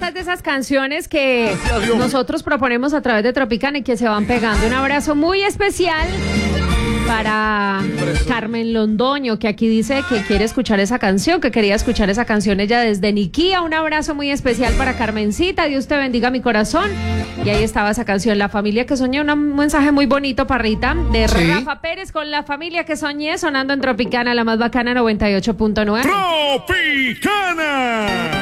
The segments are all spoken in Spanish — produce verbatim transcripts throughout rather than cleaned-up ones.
más de esas canciones que nosotros proponemos a través de Tropicana y que se van pegando. Un abrazo muy especial para Carmen Londoño, que aquí dice que quiere escuchar esa canción, que quería escuchar esa canción ella desde Niquía. Un abrazo muy especial para Carmencita, Dios te bendiga mi corazón. Y ahí estaba esa canción, La familia que soñé, un mensaje muy bonito, Parrita, de sí. Rafa Pérez con La familia que soñé, sonando en Tropicana, la más bacana, noventa y ocho punto nueve. ¡Tropicana!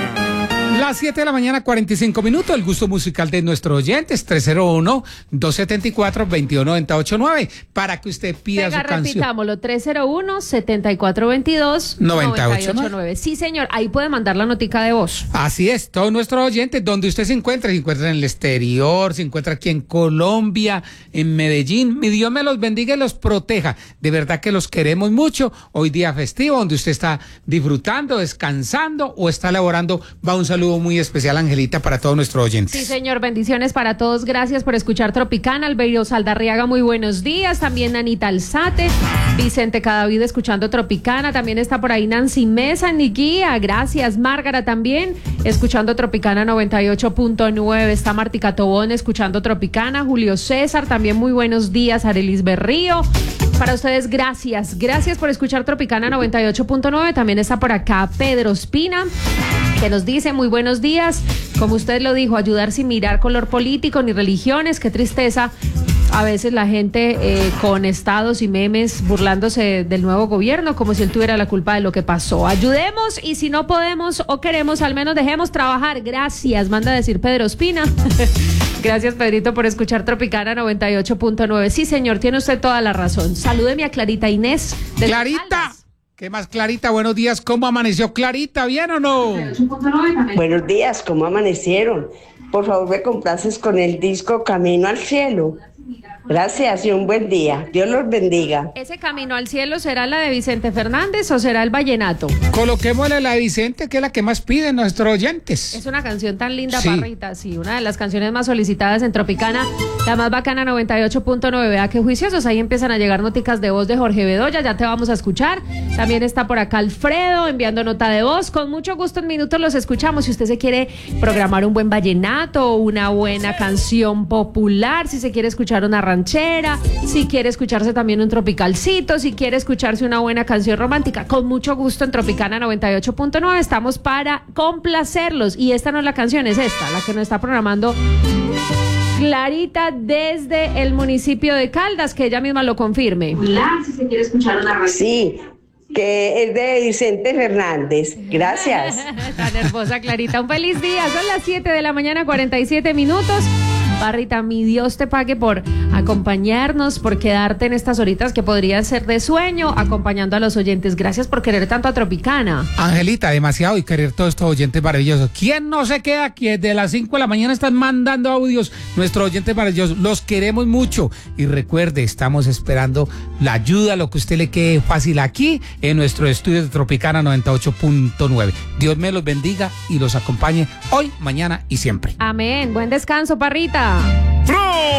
Las siete de la mañana, cuarenta y cinco minutos. El gusto musical de nuestros oyentes, tres cero uno, dos siete cuatro, dos uno nueve ocho nueve, para que usted pida Venga, su canción. Repitámoslo, tres cero uno, siete cuatro dos dos, nueve ocho nueve. Sí, señor, ahí puede mandar la notica de voz. Así es, todos nuestros oyentes, donde usted se encuentre, se encuentra en el exterior, se encuentra aquí en Colombia, en Medellín, mi Dios me los bendiga y los proteja. De verdad que los queremos mucho. Hoy día festivo, donde usted está disfrutando, descansando o está laborando, va un saludo muy especial, Angelita, para todos nuestros oyentes. Sí, señor, bendiciones para todos, gracias por escuchar Tropicana. Albeiro Saldarriaga, muy buenos días, también Anita Alzate, Vicente Cadavid escuchando Tropicana, también está por ahí Nancy Mesa, Niquía, gracias, Márgara también, escuchando Tropicana noventa y ocho punto nueve, está Martica Tobón escuchando Tropicana, Julio César, también muy buenos días, Arelis Berrío. Para ustedes, gracias, gracias por escuchar Tropicana noventa y ocho punto nueve, también está por acá Pedro Espina, que nos dice muy buenos días, como usted lo dijo, ayudar sin mirar color político ni religiones, qué tristeza a veces la gente eh, con estados y memes burlándose del nuevo gobierno como si él tuviera la culpa de lo que pasó. Ayudemos y si no podemos o queremos, al menos dejemos trabajar. Gracias, manda a decir Pedro Espina. Gracias, Pedrito, por escuchar Tropicana noventa y ocho punto nueve. Sí, señor, tiene usted toda la razón. Salúdeme a Clarita Inés. Clarita. ¿Qué más, Clarita? Buenos días. ¿Cómo amaneció Clarita? ¿Bien o no? Buenos días. ¿Cómo amanecieron? Por favor, me complaces con el disco Camino al Cielo. Gracias y un buen día. Dios los bendiga. ¿Ese Camino al Cielo será la de Vicente Fernández o será el vallenato? Coloquémosle la de Vicente, que es la que más piden nuestros oyentes. Es una canción tan linda, sí. Parrita, sí, una de las canciones más solicitadas en Tropicana, la más bacana, noventa y ocho punto nueve. Vea qué juiciosos, ahí empiezan a llegar noticas de voz de Jorge Bedoya, ya te vamos a escuchar. También está por acá Alfredo enviando nota de voz. Con mucho gusto en minutos los escuchamos. Si usted se quiere programar un buen vallenato, una buena canción popular, si se quiere escuchar una ranchera, si quiere escucharse también un tropicalcito, si quiere escucharse una buena canción romántica, con mucho gusto en Tropicana noventa y ocho punto nueve estamos para complacerlos. Y esta no es la canción, es esta, la que nos está programando Clarita desde el municipio de Caldas, que ella misma lo confirme. Si se quiere escuchar una ranchera. Sí, que es de Vicente Fernández. Gracias. Tan hermosa, Clarita. Un feliz día. Son las siete de la mañana, cuarenta y siete minutos. Parrita, mi Dios te pague por acompañarnos, por quedarte en estas horitas que podrían ser de sueño, acompañando a los oyentes. Gracias por querer tanto a Tropicana. Angelita, demasiado, y querer todos estos oyentes maravillosos. ¿Quién no se queda aquí? Desde las cinco de la mañana están mandando audios nuestros oyentes maravillosos. Los queremos mucho. Y recuerde, estamos esperando la ayuda, lo que a usted le quede fácil aquí en nuestro estudio de Tropicana noventa y ocho punto nueve. Dios me los bendiga y los acompañe hoy, mañana y siempre. Amén. Buen descanso, Parrita.